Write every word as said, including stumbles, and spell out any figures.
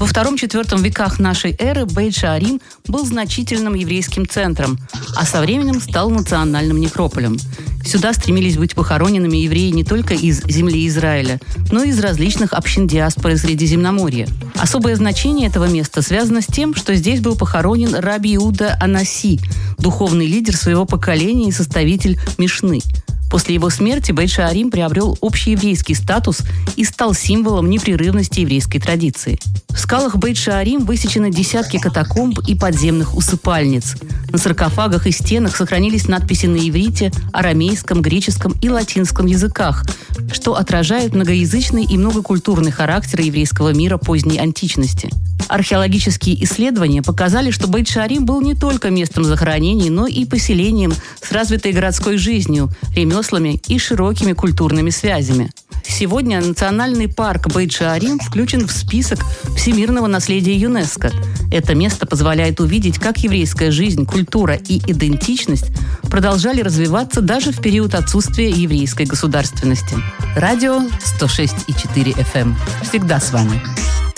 Во втором-четвертом веках нашей эры Бейт-Шаарим был значительным еврейским центром, а со временем стал национальным некрополем. Сюда стремились быть похороненными евреи не только из земли Израиля, но и из различных общин диаспоры Средиземноморья. Особое значение этого места связано с тем, что здесь был похоронен Раби Иуда Анаси, духовный лидер своего поколения и составитель Мишны. После его смерти Бейт-Шаарим приобрел общееврейский статус и стал символом непрерывности еврейской традиции. В скалах Бейт-Шаарим высечены десятки катакомб и подземных усыпальниц. На саркофагах и стенах сохранились надписи на иврите, арамейском, греческом и латинском языках, что отражает многоязычный и многокультурный характер еврейского мира поздней античности. Археологические исследования показали, что Бейт-Шаарим был не только местом захоронений, но и поселением с развитой городской жизнью, ремеслами и широкими культурными связями. Сегодня национальный парк Бейт-Шаарим включен в список всемирного наследия ЮНЕСКО. Это место позволяет увидеть, как еврейская жизнь, культура и идентичность продолжали развиваться даже в период отсутствия еврейской государственности. Радио сто шесть и четыре эф эм. Всегда с вами.